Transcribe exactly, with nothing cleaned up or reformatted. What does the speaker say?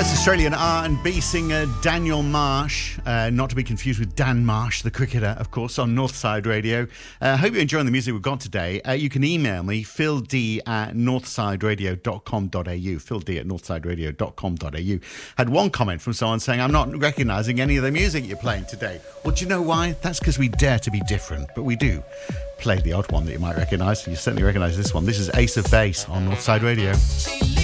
That's Australian R and B singer Daniel Marsh, uh, not to be confused with Dan Marsh, the cricketer, of course, on Northside Radio. I uh, hope you're enjoying the music we've got today. Uh, you can email me, phil d at northsideradio dot com dot a u, phil d at northsideradio dot com dot a u. Had one comment from someone saying, I'm not recognising any of the music you're playing today. Well, do you know why? That's because we dare to be different, but we do play the odd one that you might recognise. You certainly recognise this one. This is Ace of Base on Northside Radio.